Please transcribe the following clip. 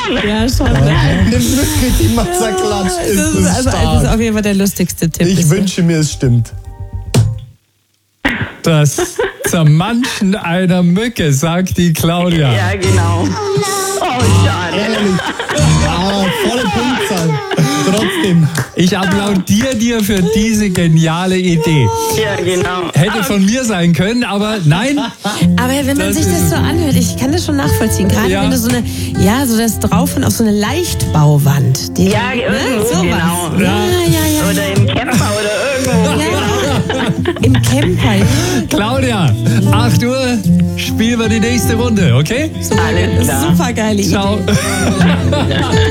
Ja, schon. Eine Mücke, die Matze klatscht. Das ist auf jeden Fall der lustigste Tipp. Ich wünsche mir, es stimmt. Das Zermanschen einer Mücke, sagt die Claudia. Ja, genau. Oh, schade. Ehrlich. Volle Punktzahl. Trotzdem. Ich applaudiere dir für diese geniale Idee. Ja, genau. Hätte von mir sein können, aber nein. Aber wenn man sich das so anhört, ich kann das schon nachvollziehen. Gerade Ja. wenn du so das drauf und auf so eine Leichtbauwand. Ja, irgendwo, sowas. genau. Ja. Oder im Camper oder irgendwo. Ja. Im Camper. Ja. Claudia, 8 Uhr, spielen wir die nächste Runde, okay? Alles klar. Super geile Idee. Ciao.